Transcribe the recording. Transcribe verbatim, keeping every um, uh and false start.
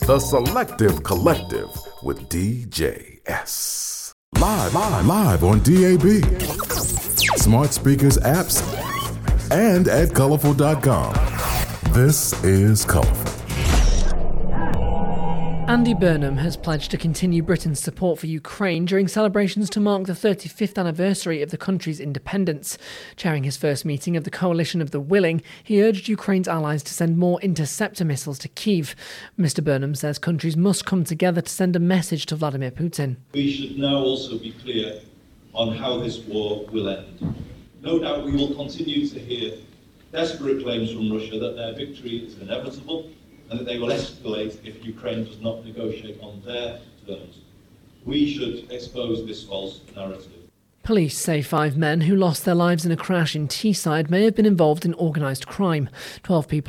The Selective Collective with D J S. Live, live, live on D A B, smart speakers, apps, and at colorful dot com. This is Colorful. Andy Burnham has pledged to continue Britain's support for Ukraine during celebrations to mark the thirty-fifth anniversary of the country's independence. Chairing his first meeting of the Coalition of the Willing, he urged Ukraine's allies to send more interceptor missiles to Kyiv. Mister Burnham says countries must come together to send a message to Vladimir Putin. We should now also be clear on how this war will end. No doubt we will continue to hear desperate claims from Russia that their victory is inevitable and that they will escalate if Ukraine does not negotiate on their terms. We should expose this false narrative. Police say five men who lost their lives in a crash in Teesside may have been involved in organised crime. Twelve people